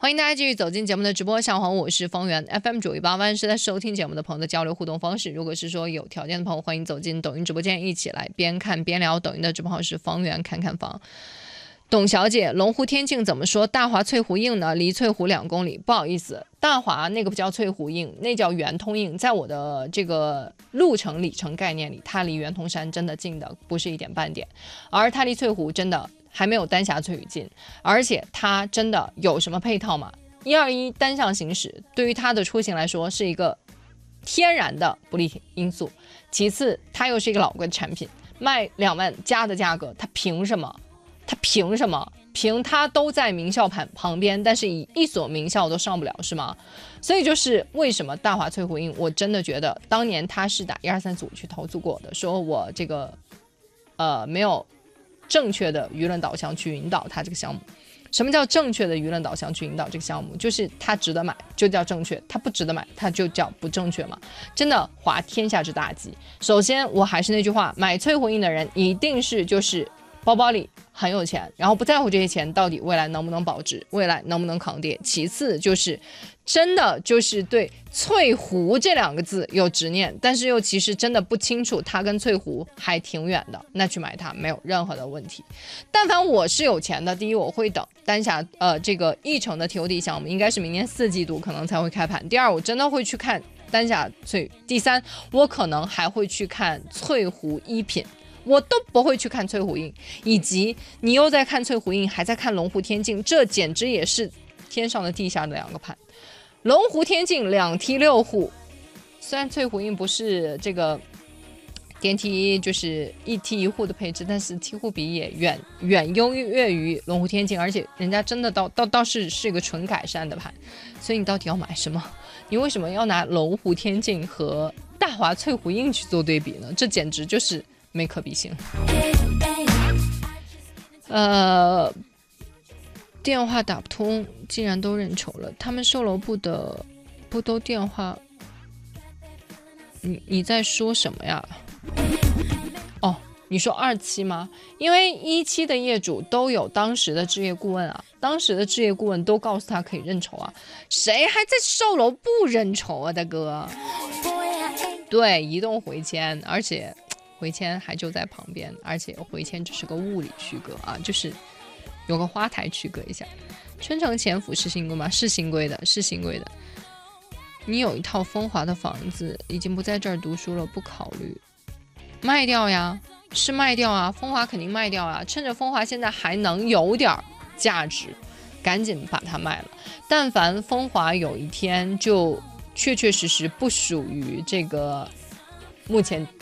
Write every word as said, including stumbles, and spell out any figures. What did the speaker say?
欢迎大家继续走进节目的直播下方，我是方圆 F M 九一八万是在收听节目的朋友的交流互动方式。如果是说有条件的朋友，欢迎走进抖音直播间，一起来边看边聊。抖音的直播号是方圆看看房。董小姐，龙湖天境怎么说？大华翠湖印呢？离翠湖两公里。不好意思，大华那个不叫翠湖印，那叫圆通印。在我的这个路程里程概念里，它离圆通山真的近的不是一点半点，而它离翠湖真的还没有丹霞翠屿近，而且它真的有什么配套吗？一二一单向行驶对于它的出行来说是一个天然的不利因素。其次，它又是一个老贵的产品，卖两万加的价格，它凭什么？它凭什么？凭它都在名校旁旁边，但是以一所名校都上不了，是吗？所以就是为什么大华翠湖印，我真的觉得当年他是打一二三四五去投诉过的，说我这个呃没有正确的舆论导向去引导他这个项目。什么叫正确的舆论导向去引导这个项目？就是它值得买就叫正确，它不值得买它就叫不正确嘛。真的滑天下之大稽。首先我还是那句话，买翠湖印的人一定是就是包包里很有钱，然后不在乎这些钱到底未来能不能保值，未来能不能抗跌。其次就是真的就是对翠湖这两个字有执念，但是又其实真的不清楚它跟翠湖还挺远的，那去买它没有任何的问题。但凡我是有钱的，第一我会等丹霞呃这个翼城的 T O D 项目应该是明年四季度可能才会开盘。第二我真的会去看丹霞翠，第三我可能还会去看翠湖一品，我都不会去看翠湖印。以及你又在看翠湖印还在看龙湖天境，这简直也是天上的地下的两个盘。龙湖天境两梯六户，虽然翠湖印不是这个电梯就是一梯一户的配置，但是梯户比也远远优越于龙湖天境，而且人家真的倒倒倒是是一个纯改善的盘。所以你到底要买什么？你为什么要拿龙湖天境和大华翠湖印去做对比呢？这简直就是没可比性。呃，电话打不通，竟然都认筹了。他们售楼部的不都电话？你你在说什么呀？哦，你说二期吗？因为一期的业主都有当时的置业顾问啊，当时的置业顾问都告诉他可以认筹啊，谁还在售楼部认筹啊，大哥？对，移动回迁，而且回迁还就在旁边，而且回迁只是个物理区隔啊，就是有个花台区隔一下。春城前府是新规吗？是新规的，是新规的。你有一套风华的房子，已经不在这儿读书了，不考虑卖掉呀？是卖掉啊，风华肯定卖掉啊，趁着风华现在还能有点价值，赶紧把它卖了。但凡风华有一天就确确实实不属于这个目前